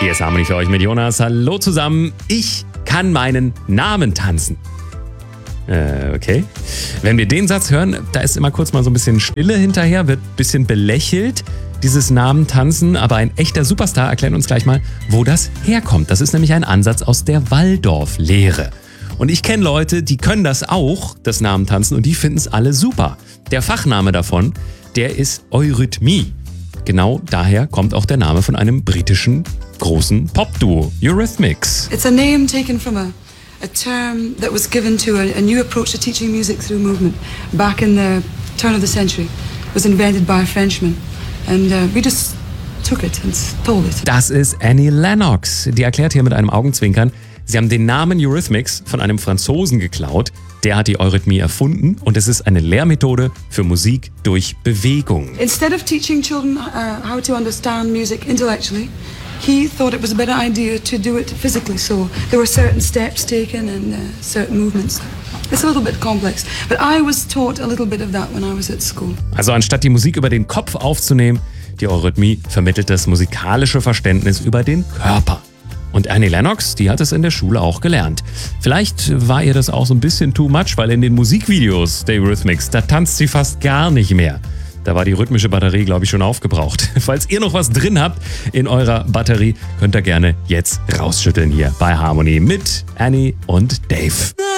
Hier ist Harmony für euch mit Jonas. Hallo zusammen. Ich kann meinen Namen tanzen. Okay. Wenn wir den Satz hören, da ist immer kurz mal so ein bisschen Stille hinterher, wird ein bisschen belächelt, dieses Namen tanzen. Aber ein echter Superstar erklärt uns gleich mal, wo das herkommt. Das ist nämlich ein Ansatz aus der Waldorf-Lehre. Und ich kenne Leute, die können das auch, das Namen tanzen, und die finden es alle super. Der Fachname davon, der ist Eurythmie. Genau daher kommt auch der Name von einem britischen großen Pop-Duo, Eurythmics. It's a name taken from a term that was given to a new approach to teaching music through movement back in the turn of the century. It was invented by a Frenchman and we just took it and stole it. Das ist Annie Lennox. Die erklärt hier mit einem Augenzwinkern, sie haben den Namen Eurythmics von einem Franzosen geklaut. Der hat die Eurythmie erfunden und es ist eine Lehrmethode für Musik durch Bewegung. Instead of teaching children how to understand music intellectually, he thought it was a better idea to do it physically. So there were certain steps taken and certain movements. It's a little bit complex, but I was taught a little bit of that when I was at school. Also anstatt die Musik über den Kopf aufzunehmen, die Eurythmie vermittelt das musikalische Verständnis über den Körper. Und Annie Lennox, die hat es in der Schule auch gelernt. Vielleicht war ihr das auch so ein bisschen too much, weil in den Musikvideos der Eurythmics, da tanzt sie fast gar nicht mehr. Da war die rhythmische Batterie, glaube ich, schon aufgebraucht. Falls ihr noch was drin habt in eurer Batterie, könnt ihr gerne jetzt rausschütteln hier bei Harmony mit Annie und Dave.